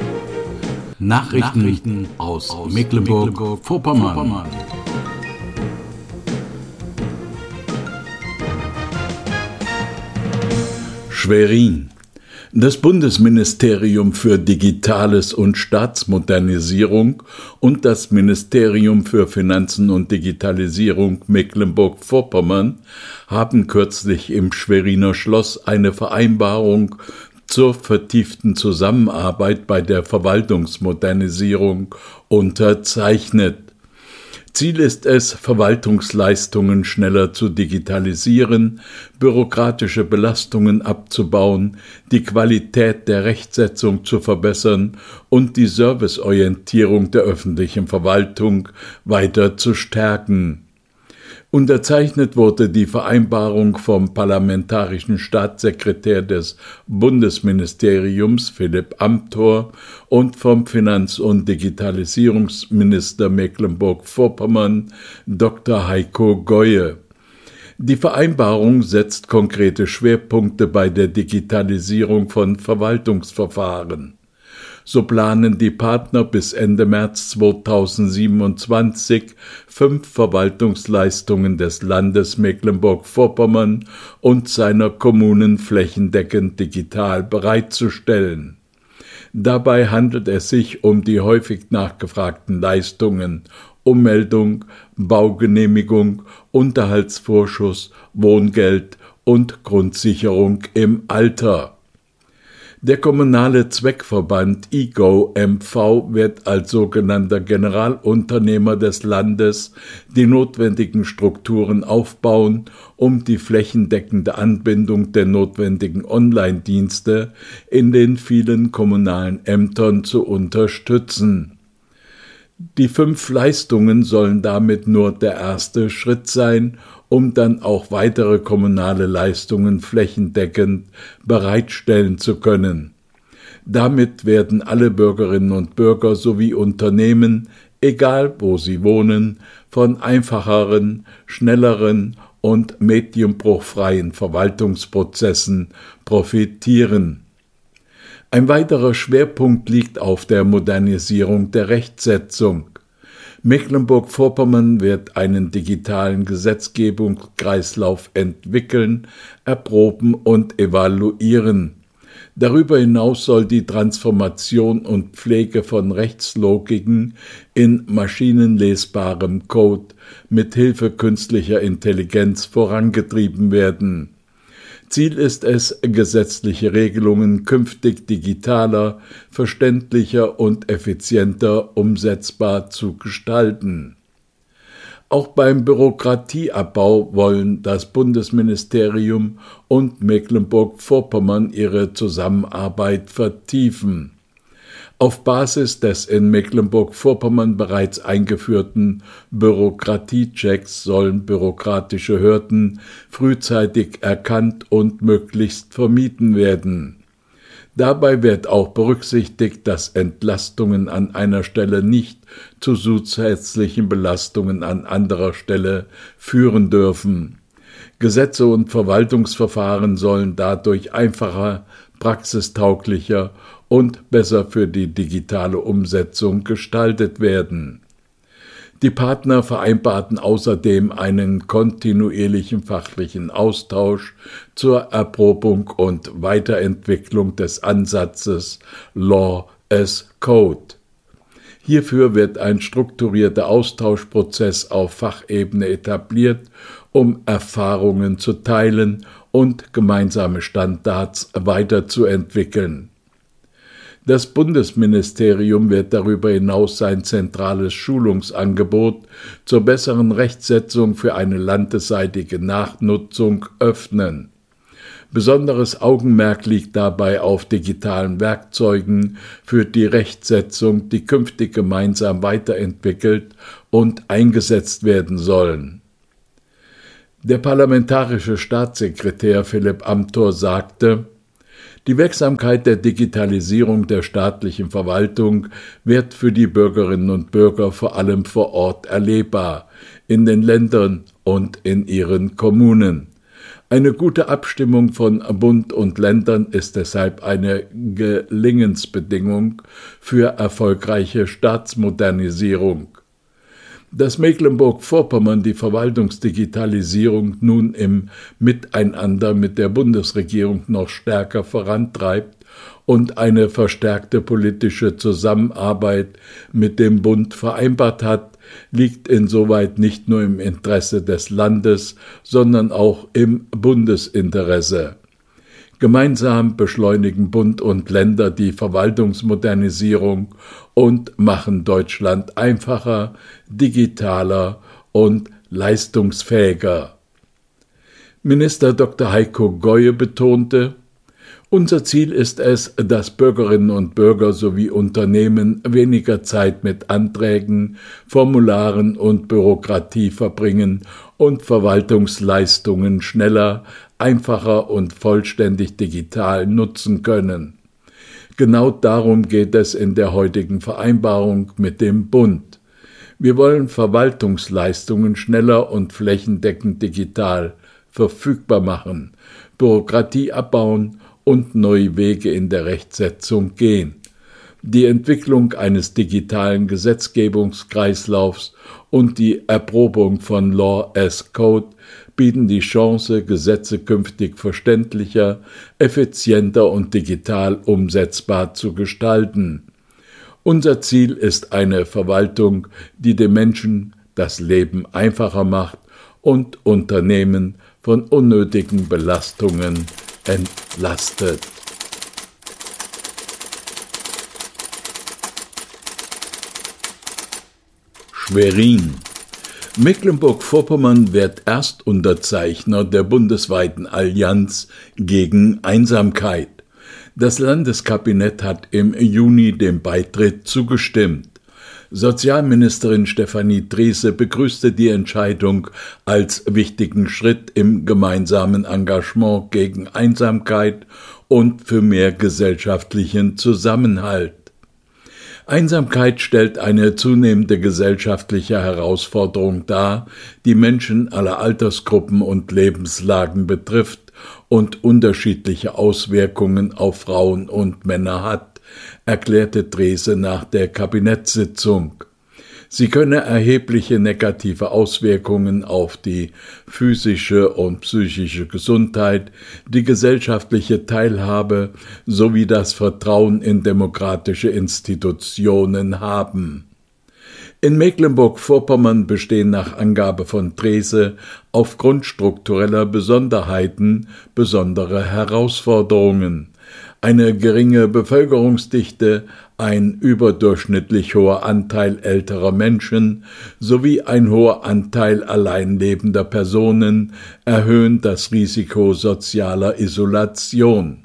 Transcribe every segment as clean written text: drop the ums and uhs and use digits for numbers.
Nachrichten aus Mecklenburg-Vorpommern. Schwerin. Das Bundesministerium für Digitales und Staatsmodernisierung und das Ministerium für Finanzen und Digitalisierung Mecklenburg-Vorpommern haben kürzlich im Schweriner Schloss eine Vereinbarung zur vertieften Zusammenarbeit bei der Verwaltungsmodernisierung unterzeichnet. Ziel ist es, Verwaltungsleistungen schneller zu digitalisieren, bürokratische Belastungen abzubauen, die Qualität der Rechtsetzung zu verbessern und die Serviceorientierung der öffentlichen Verwaltung weiter zu stärken. Unterzeichnet wurde die Vereinbarung vom parlamentarischen Staatssekretär des Bundesministeriums Philipp Amthor und vom Finanz- und Digitalisierungsminister Mecklenburg-Vorpommern Dr. Heiko Goye. Die Vereinbarung setzt konkrete Schwerpunkte bei der Digitalisierung von Verwaltungsverfahren. So planen die Partner bis Ende März 2027 5 Verwaltungsleistungen des Landes Mecklenburg-Vorpommern und seiner Kommunen flächendeckend digital bereitzustellen. Dabei handelt es sich um die häufig nachgefragten Leistungen Ummeldung, Baugenehmigung, Unterhaltsvorschuss, Wohngeld und Grundsicherung im Alter. Der kommunale Zweckverband IGO-MV wird als sogenannter Generalunternehmer des Landes die notwendigen Strukturen aufbauen, um die flächendeckende Anbindung der notwendigen Online-Dienste in den vielen kommunalen Ämtern zu unterstützen. Die 5 Leistungen sollen damit nur der erste Schritt sein, um dann auch weitere kommunale Leistungen flächendeckend bereitstellen zu können. Damit werden alle Bürgerinnen und Bürger sowie Unternehmen, egal wo sie wohnen, von einfacheren, schnelleren und medienbruchfreien Verwaltungsprozessen profitieren. Ein weiterer Schwerpunkt liegt auf der Modernisierung der Rechtsetzung. Mecklenburg-Vorpommern wird einen digitalen Gesetzgebungskreislauf entwickeln, erproben und evaluieren. Darüber hinaus soll die Transformation und Pflege von Rechtslogiken in maschinenlesbarem Code mit Hilfe künstlicher Intelligenz vorangetrieben werden. Ziel ist es, gesetzliche Regelungen künftig digitaler, verständlicher und effizienter umsetzbar zu gestalten. Auch beim Bürokratieabbau wollen das Bundesministerium und Mecklenburg-Vorpommern ihre Zusammenarbeit vertiefen. Auf Basis des in Mecklenburg-Vorpommern bereits eingeführten Bürokratiechecks sollen bürokratische Hürden frühzeitig erkannt und möglichst vermieden werden. Dabei wird auch berücksichtigt, dass Entlastungen an einer Stelle nicht zu zusätzlichen Belastungen an anderer Stelle führen dürfen. Gesetze und Verwaltungsverfahren sollen dadurch einfacher, praxistauglicher und besser für die digitale Umsetzung gestaltet werden. Die Partner vereinbarten außerdem einen kontinuierlichen fachlichen Austausch zur Erprobung und Weiterentwicklung des Ansatzes Law as Code. Hierfür wird ein strukturierter Austauschprozess auf Fachebene etabliert, um Erfahrungen zu teilen und gemeinsame Standards weiterzuentwickeln. Das Bundesministerium wird darüber hinaus sein zentrales Schulungsangebot zur besseren Rechtsetzung für eine landesseitige Nachnutzung öffnen. Besonderes Augenmerk liegt dabei auf digitalen Werkzeugen für die Rechtsetzung, die künftig gemeinsam weiterentwickelt und eingesetzt werden sollen. Der parlamentarische Staatssekretär Philipp Amthor sagte: Die Wirksamkeit der Digitalisierung der staatlichen Verwaltung wird für die Bürgerinnen und Bürger vor allem vor Ort erlebbar, in den Ländern und in ihren Kommunen. Eine gute Abstimmung von Bund und Ländern ist deshalb eine Gelingensbedingung für erfolgreiche Staatsmodernisierung. Dass Mecklenburg-Vorpommern die Verwaltungsdigitalisierung nun im Miteinander mit der Bundesregierung noch stärker vorantreibt und eine verstärkte politische Zusammenarbeit mit dem Bund vereinbart hat, liegt insoweit nicht nur im Interesse des Landes, sondern auch im Bundesinteresse. Gemeinsam beschleunigen Bund und Länder die Verwaltungsmodernisierung und machen Deutschland einfacher, digitaler und leistungsfähiger. Minister Dr. Heiko Goye betonte: Unser Ziel ist es, dass Bürgerinnen und Bürger sowie Unternehmen weniger Zeit mit Anträgen, Formularen und Bürokratie verbringen und Verwaltungsleistungen schneller, einfacher und vollständig digital nutzen können. Genau darum geht es in der heutigen Vereinbarung mit dem Bund. Wir wollen Verwaltungsleistungen schneller und flächendeckend digital verfügbar machen, Bürokratie abbauen und neue Wege in der Rechtsetzung gehen. Die Entwicklung eines digitalen Gesetzgebungskreislaufs und die Erprobung von Law as Code bieten die Chance, Gesetze künftig verständlicher, effizienter und digital umsetzbar zu gestalten. Unser Ziel ist eine Verwaltung, die den Menschen das Leben einfacher macht und Unternehmen von unnötigen Belastungen entlastet. Schwerin. Mecklenburg-Vorpommern wird Erstunterzeichner der bundesweiten Allianz gegen Einsamkeit. Das Landeskabinett hat im Juni dem Beitritt zugestimmt. Sozialministerin Stefanie Drese begrüßte die Entscheidung als wichtigen Schritt im gemeinsamen Engagement gegen Einsamkeit und für mehr gesellschaftlichen Zusammenhalt. Einsamkeit stellt eine zunehmende gesellschaftliche Herausforderung dar, die Menschen aller Altersgruppen und Lebenslagen betrifft und unterschiedliche Auswirkungen auf Frauen und Männer hat, erklärte Drese nach der Kabinettssitzung. Sie könne erhebliche negative Auswirkungen auf die physische und psychische Gesundheit, die gesellschaftliche Teilhabe sowie das Vertrauen in demokratische Institutionen haben. In Mecklenburg-Vorpommern bestehen nach Angabe von Drese aufgrund struktureller Besonderheiten besondere Herausforderungen. Eine geringe Bevölkerungsdichte, ein überdurchschnittlich hoher Anteil älterer Menschen sowie ein hoher Anteil alleinlebender Personen erhöhen das Risiko sozialer Isolation.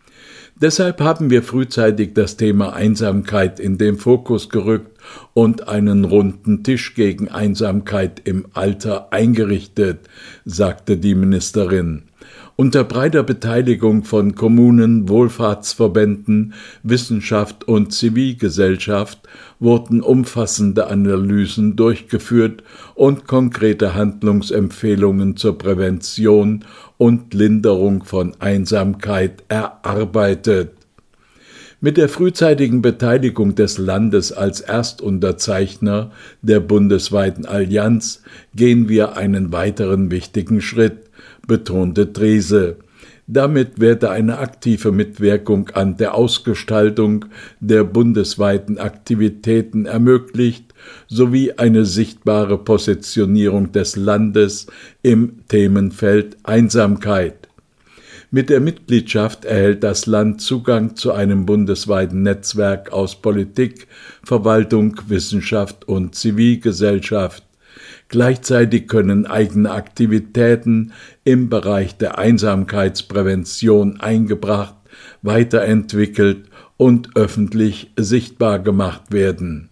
Deshalb haben wir frühzeitig das Thema Einsamkeit in den Fokus gerückt und einen runden Tisch gegen Einsamkeit im Alter eingerichtet, sagte die Ministerin. Unter breiter Beteiligung von Kommunen, Wohlfahrtsverbänden, Wissenschaft und Zivilgesellschaft wurden umfassende Analysen durchgeführt und konkrete Handlungsempfehlungen zur Prävention und Linderung von Einsamkeit erarbeitet. Mit der frühzeitigen Beteiligung des Landes als Erstunterzeichner der bundesweiten Allianz gehen wir einen weiteren wichtigen Schritt, betonte Drese. Damit werde eine aktive Mitwirkung an der Ausgestaltung der bundesweiten Aktivitäten ermöglicht, sowie eine sichtbare Positionierung des Landes im Themenfeld Einsamkeit. Mit der Mitgliedschaft erhält das Land Zugang zu einem bundesweiten Netzwerk aus Politik, Verwaltung, Wissenschaft und Zivilgesellschaft. Gleichzeitig können eigene Aktivitäten im Bereich der Einsamkeitsprävention eingebracht, weiterentwickelt und öffentlich sichtbar gemacht werden.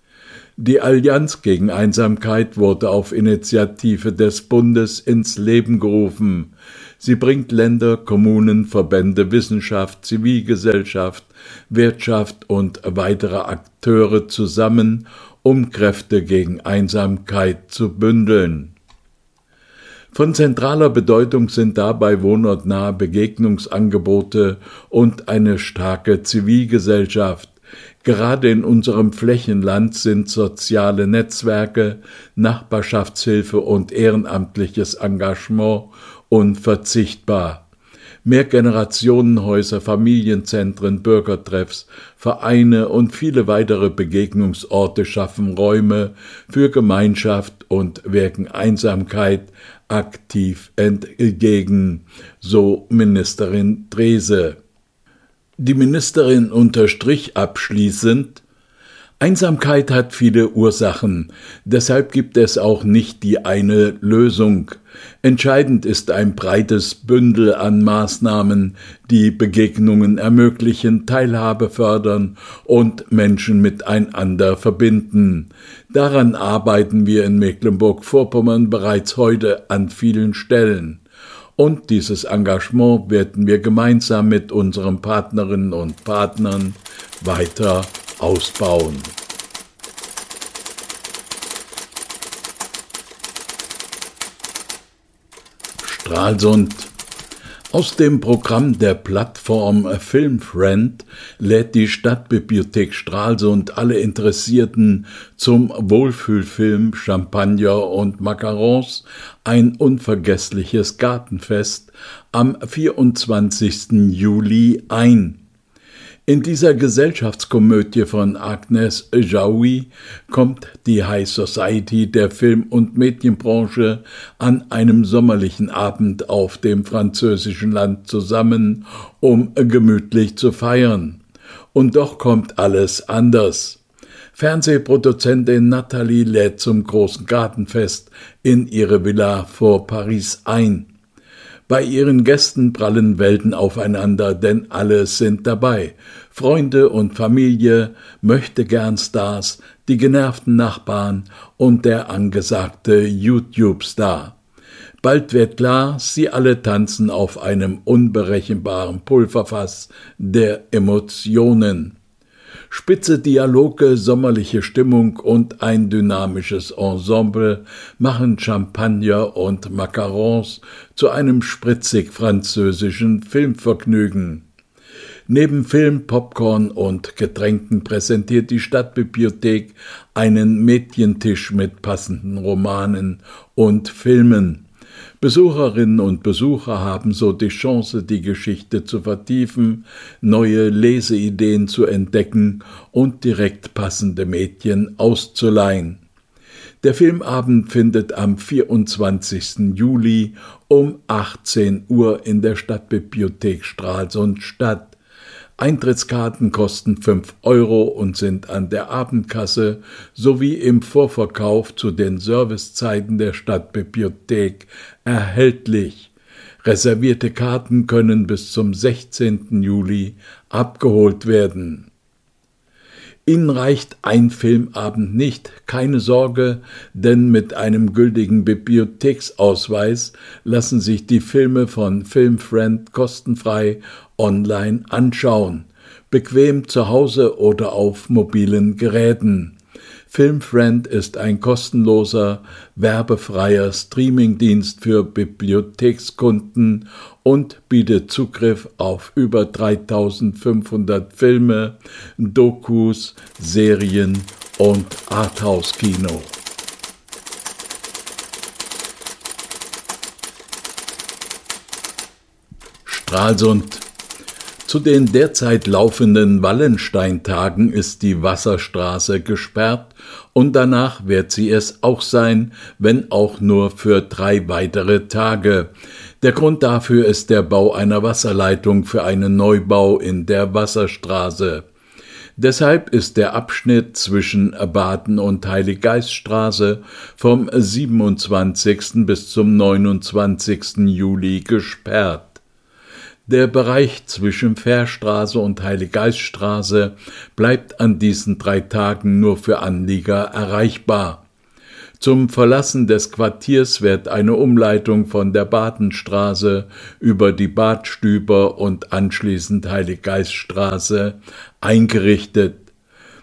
Die Allianz gegen Einsamkeit wurde auf Initiative des Bundes ins Leben gerufen. Sie bringt Länder, Kommunen, Verbände, Wissenschaft, Zivilgesellschaft, Wirtschaft und weitere Akteure zusammen, um Kräfte gegen Einsamkeit zu bündeln. Von zentraler Bedeutung sind dabei wohnortnahe Begegnungsangebote und eine starke Zivilgesellschaft. Gerade in unserem Flächenland sind soziale Netzwerke, Nachbarschaftshilfe und ehrenamtliches Engagement unverzichtbar. Mehrgenerationenhäuser, Familienzentren, Bürgertreffs, Vereine und viele weitere Begegnungsorte schaffen Räume für Gemeinschaft und wirken Einsamkeit aktiv entgegen, so Ministerin Drese. Die Ministerin unterstrich abschließend: Einsamkeit hat viele Ursachen, deshalb gibt es auch nicht die eine Lösung. Entscheidend ist ein breites Bündel an Maßnahmen, die Begegnungen ermöglichen, Teilhabe fördern und Menschen miteinander verbinden. Daran arbeiten wir in Mecklenburg-Vorpommern bereits heute an vielen Stellen. Und dieses Engagement werden wir gemeinsam mit unseren Partnerinnen und Partnern weiter ausbauen. Stralsund. Aus dem Programm der Plattform Filmfriend lädt die Stadtbibliothek Stralsund alle Interessierten zum Wohlfühlfilm Champagner und Macarons, ein unvergessliches Gartenfest, am 24. Juli ein. In dieser Gesellschaftskomödie von Agnès Jaoui kommt die High Society der Film- und Medienbranche an einem sommerlichen Abend auf dem französischen Land zusammen, um gemütlich zu feiern. Und doch kommt alles anders. Fernsehproduzentin Nathalie lädt zum großen Gartenfest in ihre Villa vor Paris ein. Bei ihren Gästen prallen Welten aufeinander, denn alle sind dabei. Freunde und Familie, Möchtegern-Stars, die genervten Nachbarn und der angesagte YouTube-Star. Bald wird klar, sie alle tanzen auf einem unberechenbaren Pulverfass der Emotionen. Spitze Dialoge, sommerliche Stimmung und ein dynamisches Ensemble machen Champagner und Macarons zu einem spritzig französischen Filmvergnügen. Neben Film, Popcorn und Getränken präsentiert die Stadtbibliothek einen Medientisch mit passenden Romanen und Filmen. Besucherinnen und Besucher haben so die Chance, die Geschichte zu vertiefen, neue Leseideen zu entdecken und direkt passende Medien auszuleihen. Der Filmabend findet am 24. Juli um 18 Uhr in der Stadtbibliothek Stralsund statt. Eintrittskarten kosten 5 € und sind an der Abendkasse sowie im Vorverkauf zu den Servicezeiten der Stadtbibliothek erhältlich. Reservierte Karten können bis zum 16. Juli abgeholt werden. Ihnen reicht ein Filmabend nicht, keine Sorge, denn mit einem gültigen Bibliotheksausweis lassen sich die Filme von Filmfriend kostenfrei online anschauen, bequem zu Hause oder auf mobilen Geräten. Filmfriend ist ein kostenloser, werbefreier Streamingdienst für Bibliothekskunden und bietet Zugriff auf über 3500 Filme, Dokus, Serien und Arthouse-Kino. Stralsund. Zu den derzeit laufenden Wallensteintagen ist die Wasserstraße gesperrt und danach wird sie es auch sein, wenn auch nur für 3 weitere Tage. Der Grund dafür ist der Bau einer Wasserleitung für einen Neubau in der Wasserstraße. Deshalb ist der Abschnitt zwischen Baden- und Heiliggeiststraße vom 27. bis zum 29. Juli gesperrt. Der Bereich zwischen Fährstraße und Heiliggeiststraße bleibt an diesen 3 Tagen nur für Anlieger erreichbar. Zum Verlassen des Quartiers wird eine Umleitung von der Badenstraße über die Badstüber und anschließend Heiliggeiststraße eingerichtet.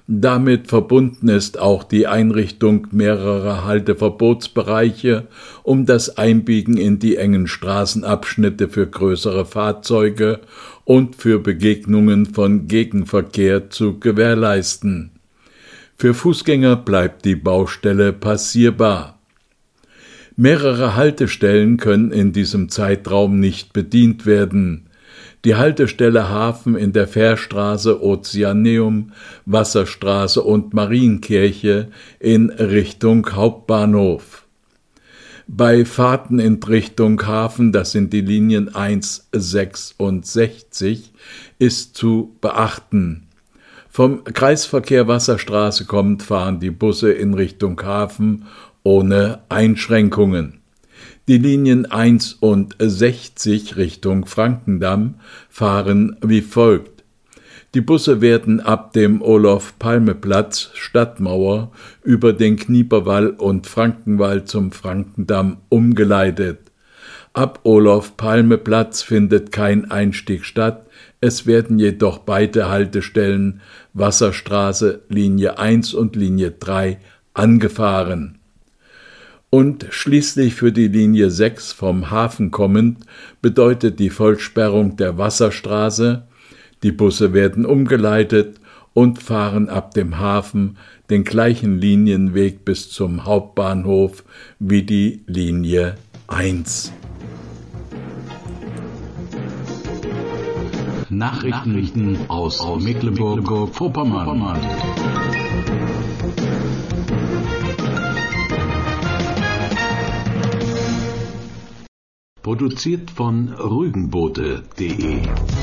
Damit verbunden ist auch die Einrichtung mehrerer Halteverbotsbereiche, um das Einbiegen in die engen Straßenabschnitte für größere Fahrzeuge und für Begegnungen von Gegenverkehr zu gewährleisten. Für Fußgänger bleibt die Baustelle passierbar. Mehrere Haltestellen können in diesem Zeitraum nicht bedient werden. Die Haltestelle Hafen in der Fährstraße Ozeaneum, Wasserstraße und Marienkirche in Richtung Hauptbahnhof. Bei Fahrten in Richtung Hafen, das sind die Linien 1, 6 und 60, ist zu beachten. Vom Kreisverkehr Wasserstraße kommend fahren die Busse in Richtung Hafen ohne Einschränkungen. Die Linien 1 und 60 Richtung Frankendamm fahren wie folgt. Die Busse werden ab dem Olof-Palme-Platz, Stadtmauer, über den Knieperwall und Frankenwall zum Frankendamm umgeleitet. Ab Olof-Palme-Platz findet kein Einstieg statt, es werden jedoch beide Haltestellen Wasserstraße Linie 1 und Linie 3 angefahren. Und schließlich für die Linie 6 vom Hafen kommend bedeutet die Vollsperrung der Wasserstraße, die Busse werden umgeleitet und fahren ab dem Hafen den gleichen Linienweg bis zum Hauptbahnhof wie die Linie 1. Nachrichten aus Mecklenburg-Vorpommern. Produziert von rügenboote.de